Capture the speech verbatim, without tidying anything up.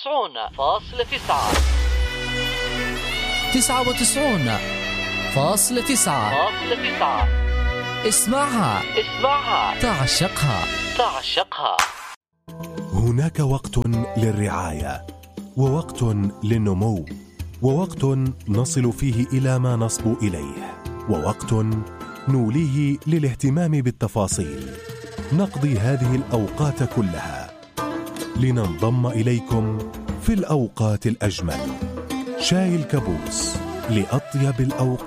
وتسعون فاصلة تسعة تسعة وتسعون فاصلة تسعة. اسمعها اسمعها تعشقها تعشقها. هناك وقت للرعاية، ووقت للنمو، ووقت نصل فيه إلى ما نصبو إليه، ووقت نوليه للاهتمام بالتفاصيل. نقضي هذه الأوقات كلها لننضم إليكم في الأوقات الأجمل. شاي الكابوس لأطيب الأوقات.